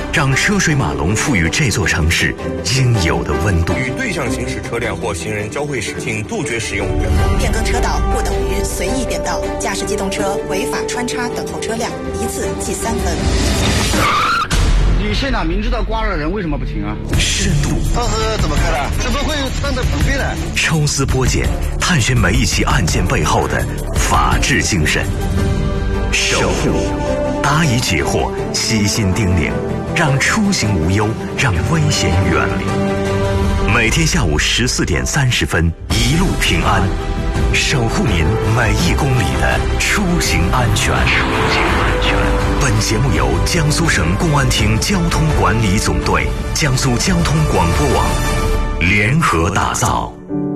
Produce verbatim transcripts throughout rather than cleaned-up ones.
让车水马龙赋予这座城市应有的温度。 与对向行驶车辆或行人交汇时，请杜绝使用变更车道不等于随意变道，驾驶机动车违法穿插等候车辆，一次记三分。 你现在明知道刮了人，为什么不停啊？ 深度， 当时怎么开的？怎么会穿着不对的？ 抽丝剥茧，探寻每一起案件背后的法治精神。守护，答疑解惑，悉心叮咛，让出行无忧，让危险远离。每天下午十四点三十分，一路平安，守护您每一公里的出行安全。出行安全。本节目由江苏省公安厅交通管理总队、江苏交通广播网联合打造。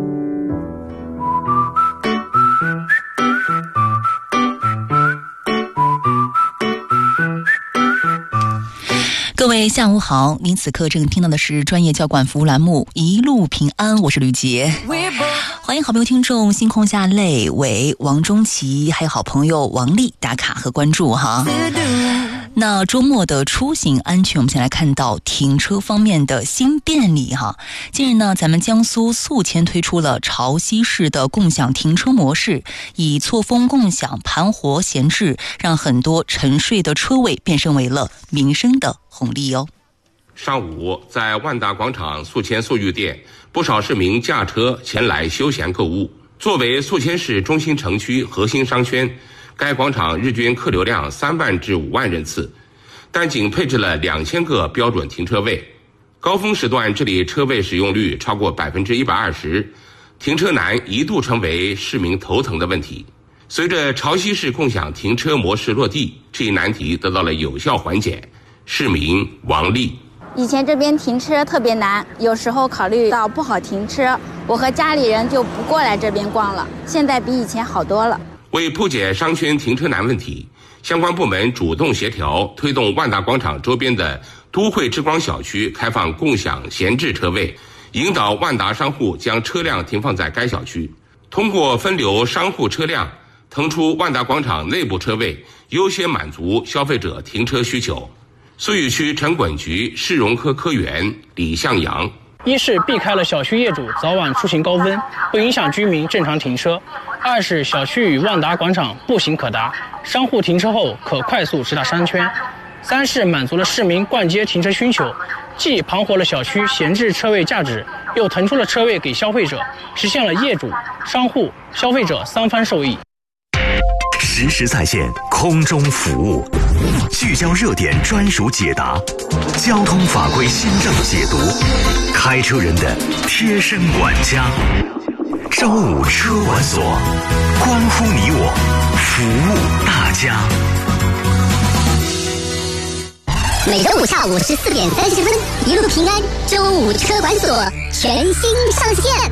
各位下午好，您此刻正听到的是专业交管服务栏目一路平安，我是吕杰。欢迎好朋友听众星空下泪伟、王中奇，还有好朋友王丽打卡和关注哈。那周末的出行安全，我们先来看到停车方面的新便利哈。近日呢，咱们江苏宿迁推出了潮汐式的共享停车模式，以错峰共享盘活闲置，让很多沉睡的车位变身为了民生的红利哦。 上午在万达广场宿迁宿御店，不少市民驾车前来休闲购物。作为宿迁市中心城区核心商圈，该广场日均客流量三万至五万人次，但仅配置了两千个标准停车位。高峰时段这里车位使用率超过百分之一百二十，停车难一度成为市民头疼的问题。随着潮汐式共享停车模式落地，这一难题得到了有效缓解。市民王丽： 以前这边停车特别难，有时候考虑到不好停车，我和家里人就不过来这边逛了。现在比以前好多了。 为破解商圈停车难问题，相关部门主动协调，推动万达广场周边的都会之光小区开放共享闲置车位，引导万达商户将车辆停放在该小区。通过分流商户车辆，腾出万达广场内部车位，优先满足消费者停车需求。宿御区城管局市容科科员李向阳： 一是避开了小区业主早晚出行高峰，不影响居民正常停车；二是小区与万达广场步行可达，商户停车后可快速直达商圈；三是满足了市民逛街停车需求，既盘活了小区闲置车位价值，又腾出了车位给消费者，实现了业主、商户、消费者三方受益。 实时在线，空中服务，聚焦热点专属解答，交通法规新政解读，开车人的贴身管家。周五车管所，关乎你我，服务大家。 每周五下午十四点三十分，一路平安，周五车管所全新上线。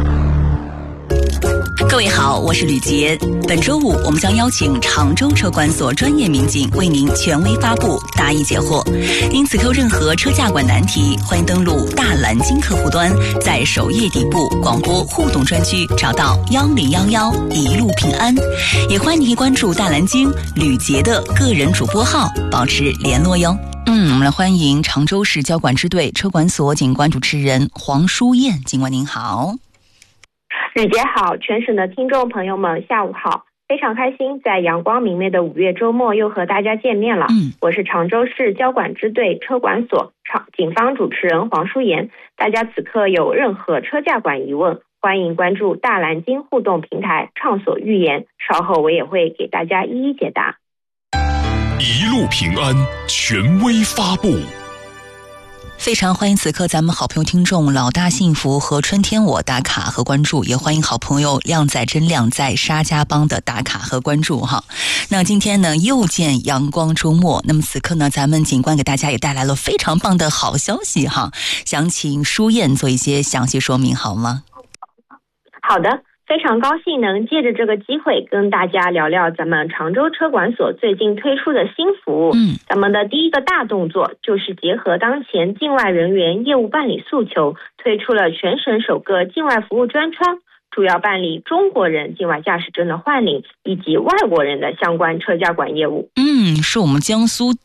各位好，我是吕杰。本周五我们将邀请常州车管所专业民警为您权威发布答疑解惑。因此，有任何车驾管难题，欢迎登录大蓝鲸客户端，在首页底部广播互动专区找到幺零幺幺一路平安。也欢迎你可以关注大蓝鲸吕杰的个人主播号，保持联络哟。嗯，我们来欢迎常州市交管支队车管所警官主持人黄淑燕警官，您好。 吕杰好，全省的听众朋友们下午好，非常开心在阳光明媚的五月周末又和大家见面了。嗯，我是常州市交管支队车管所警方主持人黄淑妍。大家此刻有任何车驾管疑问，欢迎关注大蓝鲸互动平台畅所欲言，稍后我也会给大家一一解答。 一路平安权威发布。 非常欢迎此刻咱们好朋友听众老大幸福和春天我打卡和关注，也欢迎好朋友靓仔真靓在沙家浜的打卡和关注哈。那今天呢又见阳光周末，那么此刻呢咱们警官给大家也带来了非常棒的好消息哈，想请淑燕做一些详细说明好吗？ 好的，非常高兴能借着这个机会跟大家聊聊咱们常州车管所最近推出的新服务。嗯，咱们的第一个大动作就是结合当前境外人员业务办理诉求，推出了全省首个境外服务专窗，主要办理中国人境外驾驶证的换领以及外国人的相关车驾管业务。 嗯，是我们江苏